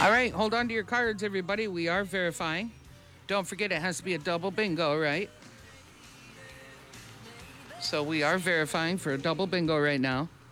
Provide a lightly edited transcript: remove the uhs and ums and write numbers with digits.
All right, hold on to your cards, everybody. We are verifying. Don't forget it has to be a double bingo, right? So we are verifying for a double bingo right now.